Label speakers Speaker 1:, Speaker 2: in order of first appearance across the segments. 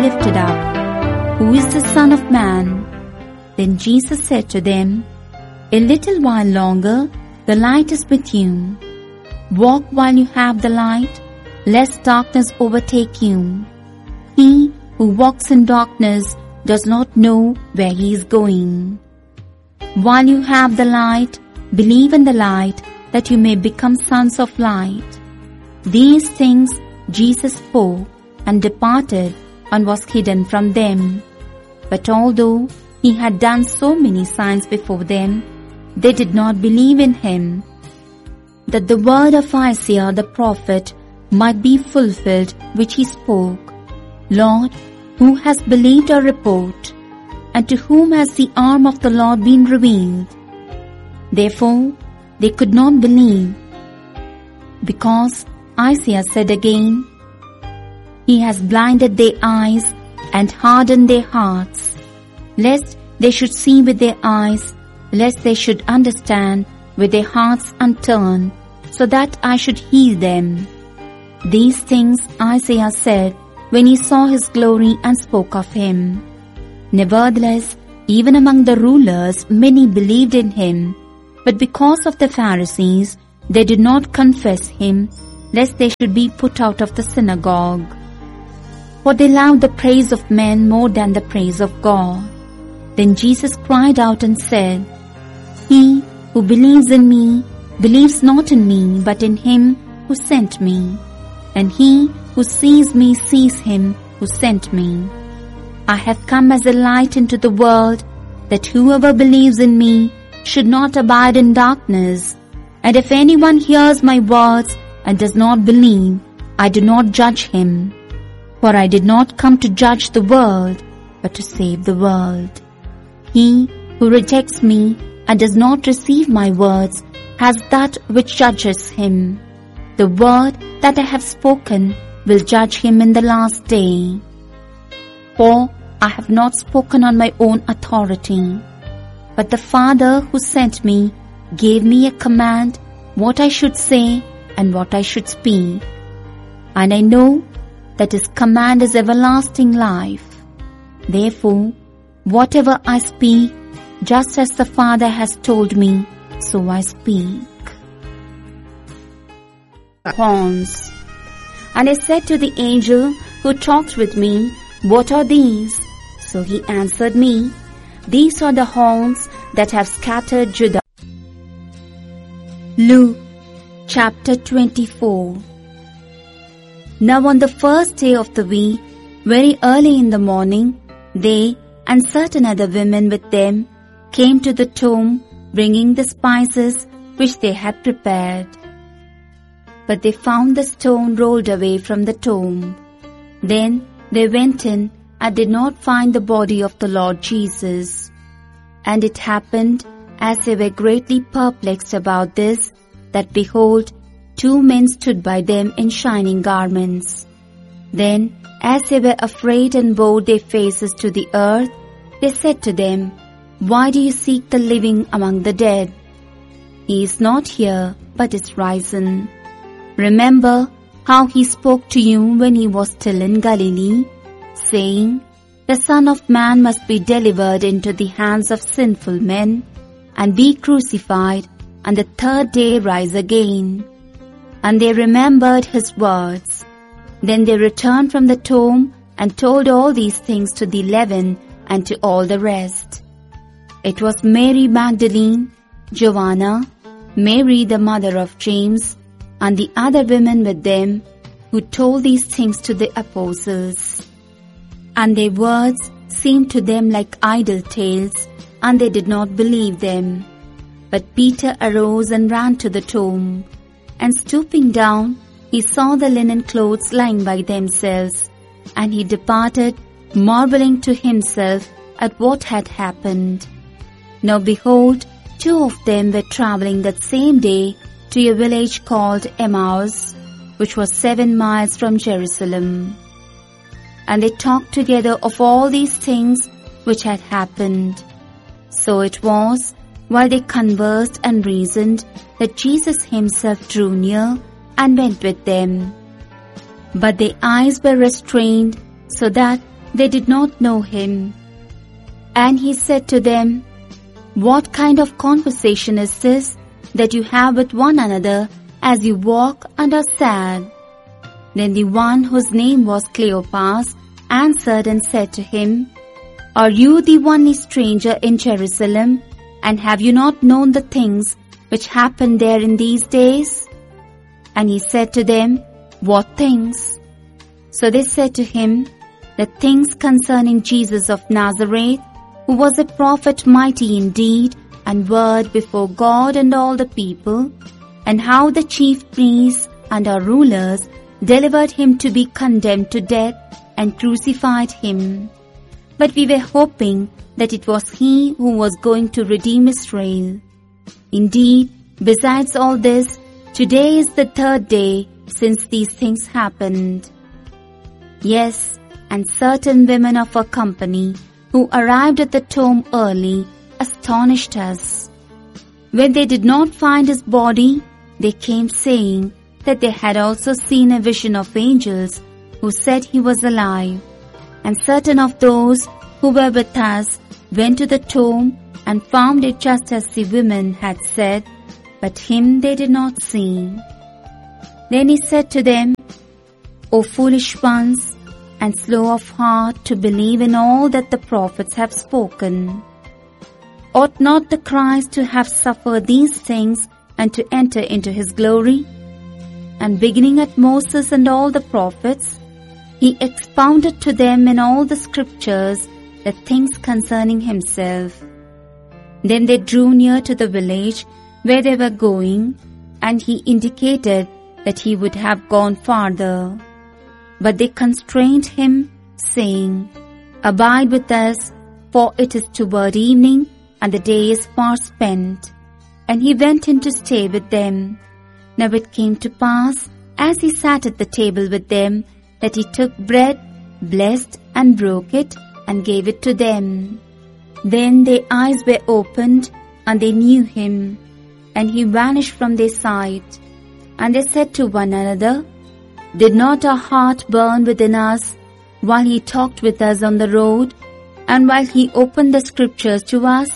Speaker 1: lifted up. Who is the Son of Man? Then Jesus said to them, A little while longer, the light is with you. Walk while you have the light, lest darkness overtake you. He who walks in darkness does not know where he is going. While you have the light, believe in the light, that you may become sons of light. These things Jesus spoke and departed and was hidden from them. But although he had done so many signs before them, they did not believe in him, that the word of Isaiah the prophet might be fulfilled, which he spoke. Lord, who has believed our report? And to whom has the arm of the Lord been revealed? Therefore they could not believe, because Isaiah said again, He has blinded their eyes and hardened their hearts, lest they should see with their eyes, lest they should understand with their hearts and turn, so that I should heal them. These things Isaiah said when he saw his glory and spoke of him. Nevertheless, even among the rulers many believed in him, but because of the Pharisees they did not confess him, lest they should be put out of the synagogue. For they loved the praise of men more than the praise of God. Then Jesus cried out and said, He who believes in me believes not in me, but in him who sent me. And he who sees me sees him who sent me. I have come as a light into the world, that whoever believes in me should not abide in darkness. And if anyone hears my words and does not believe, I do not judge him. For I did not come to judge the world, but to save the world. He who rejects me and does not receive my words has that which judges him. The word that I have spoken will judge him in the last day. For I have not spoken on my own authority, but the Father who sent me gave me a command what I should say and what I should speak. And I know that his command is everlasting life. Therefore, whatever I speak, just as the Father has told me, so I speak. Horns. And I said to the angel who talked with me, What are these? So he answered me, These are the horns that have scattered Judah. Luke chapter 24. Now on the first day of the week, very early in the morning, they and certain other women with them came to the tomb, bringing the spices which they had prepared. But they found the stone rolled away from the tomb. Then they went in and did not find the body of the Lord Jesus. And it happened, as they were greatly perplexed about this, that behold, 2 men stood by them in shining garments. Then, as they were afraid and bowed their faces to the earth, they said to them, Why do you seek the living among the dead? He is not here, but is risen. Remember how he spoke to you when he was still in Galilee, saying, The Son of Man must be delivered into the hands of sinful men, and be crucified, and the 3rd day rise again. And they remembered his words. Then they returned from the tomb and told all these things to the 11 and to all the rest. It was Mary Magdalene, Joanna, Mary the mother of James, and the other women with them, who told these things to the apostles. And their words seemed to them like idle tales, and they did not believe them. But Peter arose and ran to the tomb, and stooping down, he saw the linen clothes lying by themselves, and he departed, marveling to himself at what had happened. Now behold, 2 of them were traveling that same day to a village called Emmaus, which was 7 miles from Jerusalem. And they talked together of all these things which had happened. So it was, while they conversed and reasoned, that Jesus himself drew near and went with them. But their eyes were restrained, so that they did not know him. And he said to them, "What kind of conversation is this that you have with one another as you walk and are sad?" Then the one whose name was Cleopas answered and said to him, "Are you the only stranger in Jerusalem, and have you not known the things which happened there in these days?" And he said to them, "What things?" So they said to him, "The things concerning Jesus of Nazareth, who was a prophet mighty in deed and word before God and all the people, and how the chief priests and our rulers delivered him to be condemned to death and crucified him. But we were hoping that it was he who was going to redeem Israel. Indeed, besides all this, today is the third day since these things happened." Yes, and certain women of our company who arrived at the tomb early astonished us. When they did not find his body, they came saying that they had also seen a vision of angels who said he was alive. And certain of those who were with us went to the tomb and found it just as the women had said, but him they did not see. Then he said to them, "O foolish ones, and slow of heart to believe in all that the prophets have spoken. Ought not the Christ to have suffered these things and to enter into his glory?" And beginning at Moses and all the prophets, he expounded to them in all the scriptures the things concerning himself. Then they drew near to the village where they were going, and he indicated that he would have gone farther. But they constrained him, saying, "Abide with us, for it is toward evening, and the day is far spent." And he went in to stay with them. Now it came to pass, as he sat at the table with them, that he took bread, blessed and broke it, and gave it to them. Then their eyes were opened, and they knew him, and he vanished from their sight. And they said to one another, "Did not our heart burn within us while he talked with us on the road, and while he opened the scriptures to us?"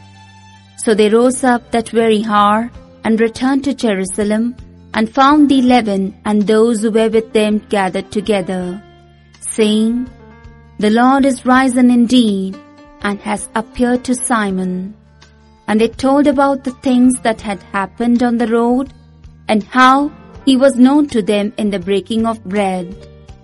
Speaker 1: So they rose up that very hour and returned to Jerusalem, and found the 11 and those who were with them gathered together, saying, "The Lord is risen indeed, and has appeared to Simon." And they told about the things that had happened on the road, and how he was known to them in the breaking of bread.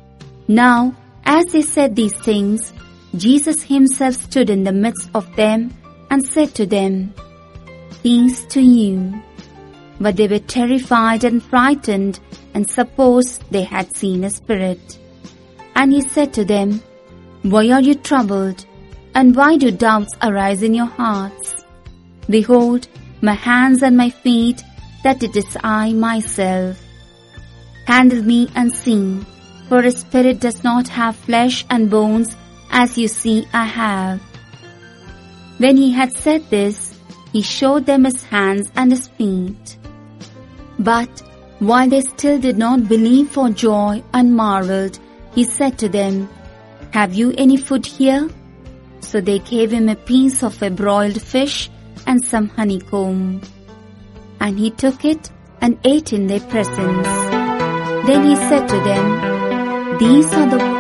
Speaker 1: Now, as they said these things, Jesus himself stood in the midst of them and said to them, "Peace to you." But they were terrified and frightened, and supposed they had seen a spirit. And he said to them, "Why are you troubled? And why do doubts arise in your hearts? Behold, my hands and my feet, that it is I myself. Handle me and see, for a spirit does not have flesh and bones, as you see I have." When he had said this, he showed them his hands and his feet. But while they still did not believe for joy and marveled, he said to them, "Have you any food here?" So they gave him a piece of a broiled fish and some honeycomb. And he took it and ate in their presence. Then he said to them, "These are the..."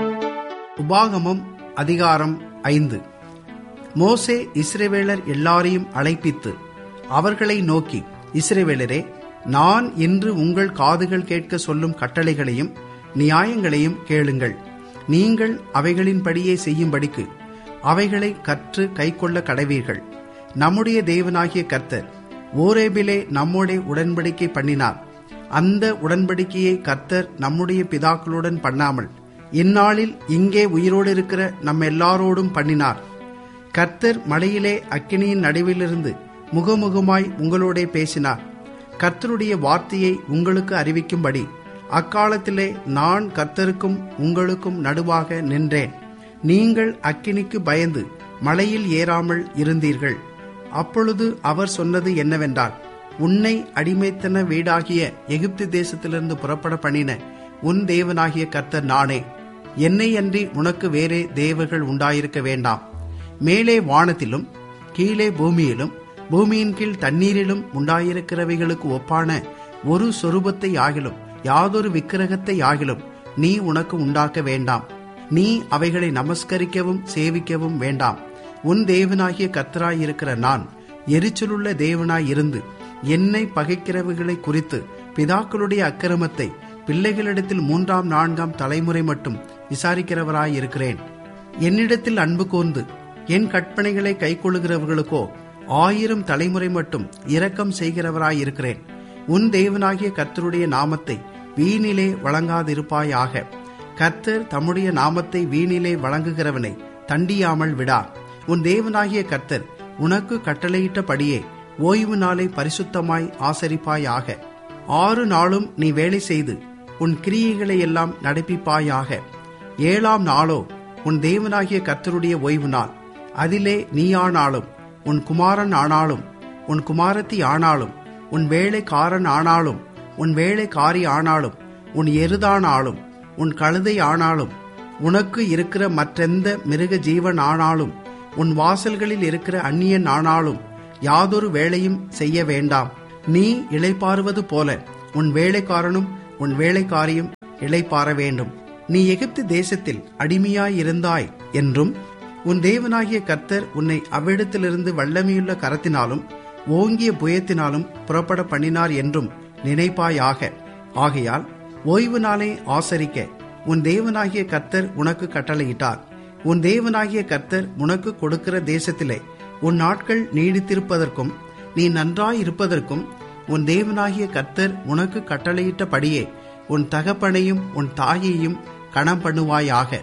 Speaker 2: உபாகமம் அதிகாரம் 5. மோசே இஸ்ரவேலர் எல்லாரையும் அழைப்பித்து அவர்களை நோக்கி, "இஸ்ரவேலரே, நான் இன்று உங்கள் காதுகள் கேட்க சொல்லும் கட்டளைகளையும் நியாயங்களையும் கேளுங்கள். நீங்கள் அவைகளின்படியே செய்யும்படிக்கு அவைகளை கற்று கைக்கொள்ள கடவீர்கள். நம்முடைய தேவனாகிய கர்த்தர் ஓரேபிலே நம்மோடே உடன்படிக்கை பண்ணினார். அந்த உடன்படிக்கையை கர்த்தர் நம்முடைய பிதாக்களுடன் பண்ணாமல் இந்நாளில் இங்கே உயிரோடு இருக்கிற நம்ம எல்லாரோடும் பண்ணினார். கர்த்தர் மலையிலே அக்கினியின் நடுவிலிருந்து முகமுகமாய் உங்களோடே பேசினார். கர்த்தருடைய வார்த்தையை உங்களுக்கு அறிவிக்கும்படி அக்காலத்திலே நான் கர்த்தருக்கும் உங்களுக்கும் நடுவாக நின்றேன். நீங்கள் அக்கினிக்கு பயந்து மலையில் ஏறாமல் இருந்தீர்கள். அப்பொழுது அவர் சொன்னது என்னவென்றால், உன்னை அடிமைத்தன வீடாகிய எகிப்து தேசத்திலிருந்து புறப்பட பண்ணின உன் தேவனாகிய கர்த்தர் நானே. என்னை அன்றி உனக்கு வேறே தேவர்கள் உண்டாயிருக்க வேண்டாம். மேலே வானத்திலும் கீழே பூமியிலும் பூமியின் கீழ் தண்ணீரிலும் உண்டாயிருக்கிறவைகளுக்கு ஒப்பான ஒரு சொரூபத்தை ஆகிலும் யாதொரு விக்கிரகத்தை ஆகிலும் நீ உனக்கு உண்டாக்க வேண்டாம். நீ அவைகளை நமஸ்கரிக்கவும் சேவிக்கவும் வேண்டாம். உன் தேவனாகிய கர்த்தராயிருக்கிற நான் எரிச்சலுள்ள தேவனாயிருந்து என்னை பகைக்கிறவைகளை குறித்து பிதாக்களுடைய அக்கிரமத்தை பிள்ளைகளிடத்தில் 3ஆம் 4ஆம் தலைமுறை மட்டும் விசாரிக்கிறவராயிருக்கிறேன். என்னிடத்தில் அன்பு கூர்ந்து என் கற்பனைகளை கைக்கொள்ளுகிறவர்களுக்கோ 1000 தலைமுறை மட்டும் இரக்கம் செய்கிறவராயிருக்கிறேன். உன் தேவனாகிய கர்த்தருடைய நாமத்தை வீணிலே வழங்காதிருப்பாயாக. கர்த்தர் தம்முடைய நாமத்தை வீணிலே வழங்குகிறவனை தண்டியாமல் விடார். உன் தேவனாகிய கர்த்தர் உனக்கு கட்டளையிட்டபடியே ஓய்வு நாளை பரிசுத்தமாய் ஆசரிப்பாயாக. 6 நாளும் நீ வேலை செய்து உன் கிரியைகளை எல்லாம் நடப்பிப்பாயாக. 7ஆம் நாளோ உன் தேவனாகிய கர்த்தருடைய ஓய்வு நாள். அதிலே நீயானாலும் உன் குமாரன் ஆனாலும் உன் குமாரத்தி ஆனாலும் உன் வேலைக்காரன் ஆனாலும் உன் வேலைக்காரி ஆனாலும் உன் எருதானாலும் உன் கழுதை ஆனாலும் உனக்கு இருக்கிற மற்றெந்த மிருக ஜீவன் ஆனாலும் உன் வாசல்களில் இருக்கிற அந்நியன் ஆனாலும் யாதொரு வேலையும் செய்ய வேண்டாம். நீ இளைப்பாறுவது போல உன் வேலைக்காரனும் உன் வேலைக்காரியும் இளைப்பாற வேண்டும். நீ எகிப்து தேசத்தில் அடிமையாயிருந்தாய் என்றும் உன் தேவனாகிய கர்த்தர் உன்னை அவ்விடத்திலிருந்து வல்லமையுள்ள கரத்தினாலும் ஓங்கிய புயத்தினாலும் புறப்பட பண்ணினார் என்றும் நினைப்பாயாக. ஆகையால் ஓய்வு நாளை ஆசரிக்க உன் தேவனாகிய கர்த்தர் உனக்கு கட்டளையிட்டார். உன் தேவனாகிய கர்த்தர் உனக்கு கொடுக்கிற தேசத்திலே உன் நாட்கள் நீடித்திருப்பதற்கும் நீ நன்றாயிருப்பதற்கும் உன் தேவனாகிய கர்த்தர் உனக்கு கட்டளையிட்டபடியே உன் தகப்பனையும் உன் தாயையும் கணம் பண்ணுவாயாக.